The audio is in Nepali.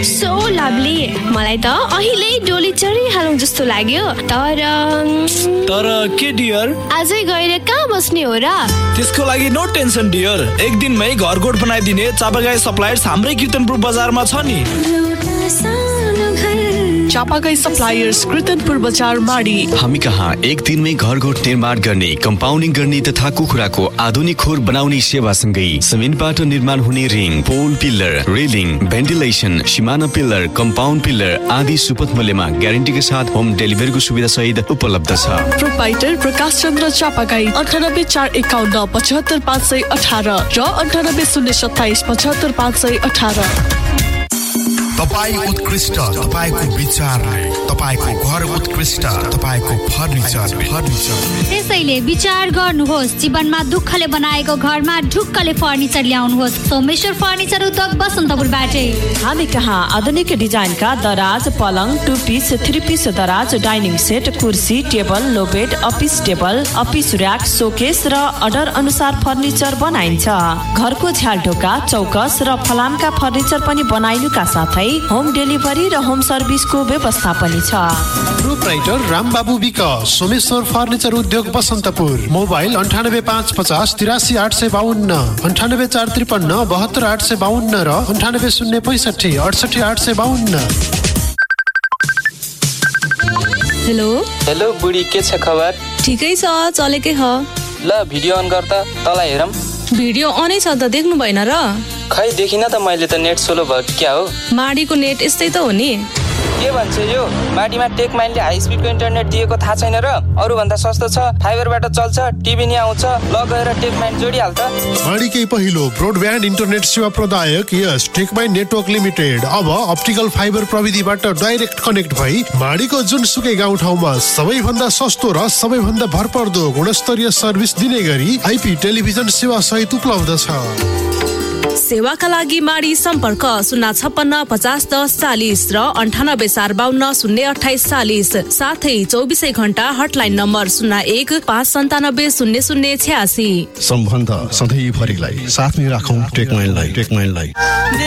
So lovely. मलाई त अहिले डोली चढिहालौँ जस्तो लाग्यो। तर के डियर? आजै गएर कहाँ बस्ने हो र? त्यसको लागि नो टेन्सन डियर। एक दिनमै घरकोट बनाइदिने चापागाई सप्लायर्स हाम्रै कीर्तनपुर बजारमा छ नि। चापागाई सप्लायर्स कीर्तनपुर बजार माडी। हामी कहाँ एक दिनमै घरघोट निर्माण गर्ने, कम्पाउन्डिङ गर्ने तथा कुखुराको आधुनिक खोर बनाउने सेवासँगै सिमेन्टबाट निर्माण हुने रिङ, पोल, पिल्लर, रेलिङ, भेन्टिलेसन, सिमाना पिल्लर, कम्पाउन्ड पिल्लर आदि सुपथ मूल्यमा ग्यारेन्टीका साथ होम डेलिभरीको सुविधा सहित उपलब्ध छ। प्रोपाइटर प्रकाश चन्द्र चापागाई 98 451 75 518 र 98 027 75 518। तपाईँ उत्कृष्ट, तपाईँको विचारले तपाईँको घर उत्कृष्ट, तपाईँको फर्निचर। त्यसैले विचार गर्नुहोस्, जीवनमा दुःखले बनाएको घरमा ढुक्कले फर्निचर ल्याउनुहोस्। सोमेश्वर फर्निचर उद्योग बसन्तपुरबाटै। हामी कहाँ आधुनिक डिजाइनका दराज, पलङ, 2 पिस, 3 पिस दराज, डाइनिङ सेट, कुर्सी, टेबल, लो bed, office table, office rack, showcase र अर्डर अनुसार फर्निचर बनाइन्छ। घरको झ्यालढोका, चौकस र फलामका फर्निचर पनि बनाइनुका साथै होम डेलिभरी र होम सर्भिसको व्यवस्था पनि छ। Proprietor Rambabu week, Someshwar furniture उद्योग बसन्तपुर। मोबाइल 98 550 83 852, 98 453 72 852 र 98 065 68 852। हेलो बुढी, के छ खबर? ठिकै छ, चलेकै ह। ल भिडियो अन गर त, तँलाई हेरौँ। भिडियो अनै छ त, देख्नु भएन र? खै देखिन त मैले त, नेट सोलो भयो क्या हो? माडीको नेट यस्तै त हो नि। के भन्छ यो? माडीमा टेक माइनले हाई स्पिडको इन्टरनेट दिएको थाहा छैन र? अरू भन्दा सस्तो छ, फाइबरबाट चल्छ, टिभी नि आउँछ। ल गएर टेक माइन जोडिहाल त। माडीकै पहिलो ब्रोडब्यान्ड इन्टरनेट सेवा प्रदायक यस टेक माइन नेटवर्क लिमिटेड अब अप्टिकल फाइबर प्रविधिबाट डाइरेक्ट कनेक्ट भई माडीको जुनसुकै गाउँठाउँमा सबैभन्दा सस्तो र सबैभन्दा भरपर्दो गुणस्तरीय सर्भिस दिने गरी आइपी टेलिभिजन सेवा सहित उपलब्ध छ। सेवाका लागि माडी सम्पर्क 056 50 10 40 र 98 452 028 40। साथै 24 घण्टा हटलाइन नम्बर 01 597 00 86। सम्बन्ध सधैँभरिलाई साथमै राखौँ टेकमाइनलाई।